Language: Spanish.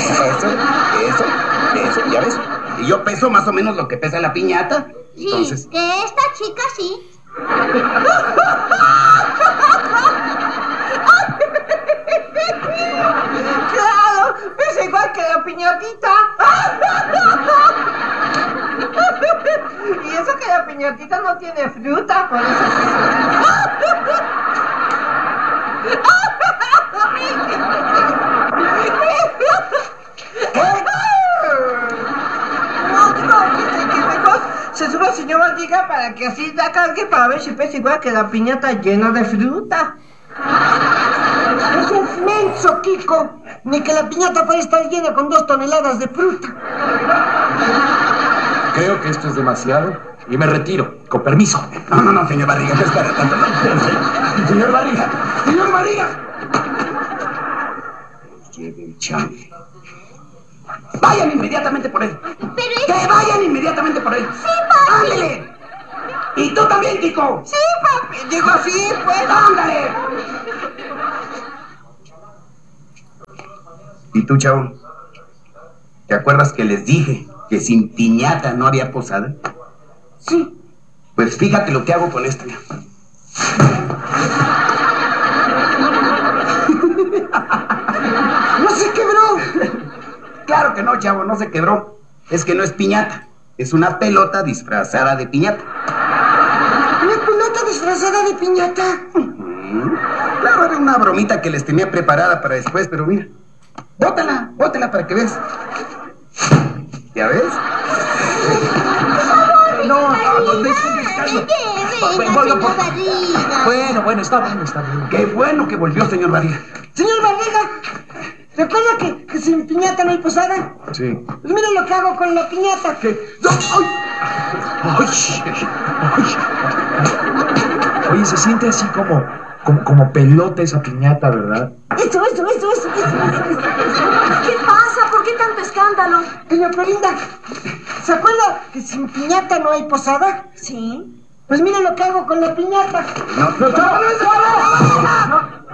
Eso, ¿ya ves? Y yo peso más o menos lo que pesa la piñata. Sí, entonces... que esta chica sí. ¡Claro! Es igual que la piñatita. Y eso que la piñatita no tiene fruta, por eso que mejor se suba el señor Barriga para que así la cargue para ver si pesa igual que la piñata llena de fruta. Es un menso, Kiko. Ni que la piñata puede estar llena con 2 toneladas de fruta. Creo que esto es demasiado y me retiro. Con permiso. No, señor Barriga, no es para tanto. Señor Barriga. Lleve el chanfle. Vayan inmediatamente por él. ¡Que vayan inmediatamente por él! ¡Sí, papi! ¡Ándale! ¡Y tú también, Kiko! Sí, papi. Digo sí, pues. ¡Ándale! ¿Y tú, chavo? ¿Te acuerdas que les dije que sin piñata no había posada? Sí. Pues fíjate lo que hago con esta. ¡No se quebró! Claro que no, chavo, no se quebró. Es que no es piñata. Es una pelota disfrazada de piñata. ¿Una pelota disfrazada de piñata? Claro, era una bromita que les tenía preparada para después, pero mira. Bótala para que veas. ¿Ya ves? No, dejen descansar. Bueno, está bien. Qué bueno que volvió, señor Barriga. Señor Barriga, ¿recuerda que sin piñata no hay posada? Sí. Pues mira lo que hago con la piñata. Oye, se siente así como pelota esa piñata, ¿verdad? Eso. ¿Qué pasa? ¿Por qué tanto escándalo? Doña Florinda, ¿se acuerda que sin piñata no hay posada? Sí. Pues mira lo que hago con la piñata. No.